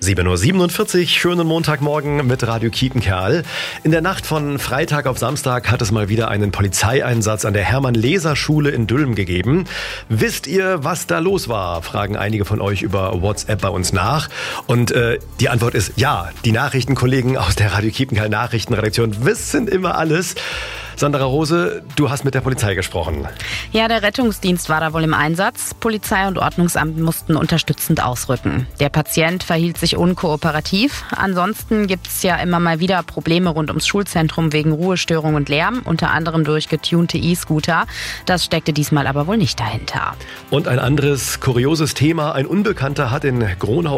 7:47 Uhr, schönen Montagmorgen mit Radio Kiepenkerl. In der Nacht von Freitag auf Samstag hat es mal wieder einen Polizeieinsatz an der Hermann-Leser-Schule in Dülmen gegeben. Wisst ihr, was da los war? Fragen einige von euch über WhatsApp bei uns nach. Und die Antwort ist ja. Die Nachrichtenkollegen aus der Radio Kiepenkerl Nachrichtenredaktion wissen immer alles. Sandra Rose, du hast mit der Polizei gesprochen. Ja, der Rettungsdienst war da wohl im Einsatz. Polizei und Ordnungsamt mussten unterstützend ausrücken. Der Patient verhielt sich unkooperativ. Ansonsten gibt es ja immer mal wieder Probleme rund ums Schulzentrum wegen Ruhestörung und Lärm, unter anderem durch getunte E-Scooter. Das steckte diesmal aber wohl nicht dahinter. Und ein anderes kurioses Thema. Ein Unbekannter hat in Gronau